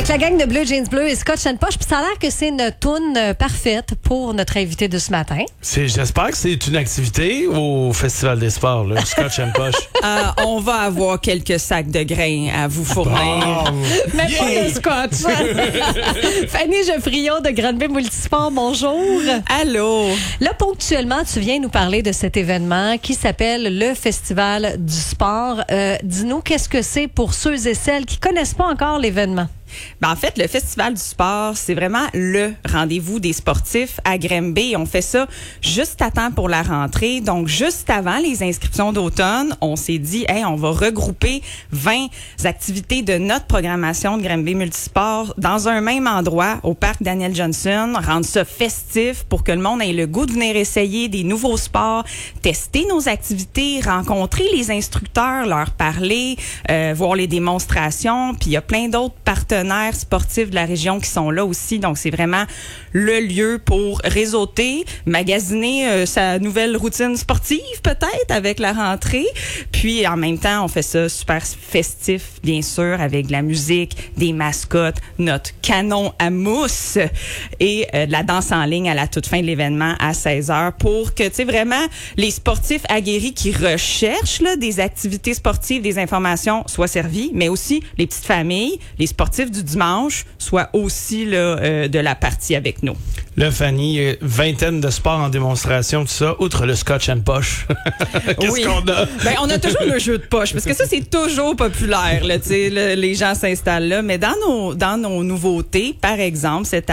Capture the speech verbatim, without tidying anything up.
Avec la gang de Bleu Jeans Bleu et Scotch and Posh, puis ça a l'air que c'est une toune euh, parfaite pour notre invité de ce matin. C'est, j'espère que c'est une activité au Festival des Sports, là, Scotch and Posh. Euh, on va avoir quelques sacs de grains à vous fournir. Oh, Mais yeah! pas de Scotch. Fanny Geoffrion de Granby Multisport, bonjour. Allô? Là, ponctuellement, tu viens nous parler de cet événement qui s'appelle le Festival du Sport. Euh, dis-nous, qu'est-ce que c'est pour ceux et celles qui connaissent pas encore l'événement? Ben, en fait, le Festival du sport, c'est vraiment le rendez-vous des sportifs à Granby. On fait ça juste à temps pour la rentrée. Donc, juste avant les inscriptions d'automne, on s'est dit, hey, on va regrouper vingt activités de notre programmation de Granby Multisport dans un même endroit, au parc Daniel Johnson, rendre ça festif pour que le monde ait le goût de venir essayer des nouveaux sports, tester nos activités, rencontrer les instructeurs, leur parler, euh, voir les démonstrations. Puis, il y a plein d'autres partenaires sportifs de la région qui sont là aussi. Donc, c'est vraiment le lieu pour réseauter, magasiner euh, sa nouvelle routine sportive, peut-être, avec la rentrée. Puis, en même temps, on fait ça super festif, bien sûr, avec de la musique, des mascottes, notre canon à mousse et euh, de la danse en ligne à la toute fin de l'événement à seize heures pour que, tu sais, vraiment, les sportifs aguerris qui recherchent là, des activités sportives, des informations soient servis, mais aussi les petites familles, les sportifs du dimanche soient aussi là, euh, de la partie avec nous. Là, Fanny, euh, vingtaine de sports en démonstration, tout ça, outre le Scotch and Posh. Qu'est-ce Oui. qu'on a? Ben, on a toujours le jeu de poche, parce que ça, c'est toujours populaire, là, tu sais, là, les gens s'installent là. Mais dans nos, dans nos nouveautés, par exemple, cette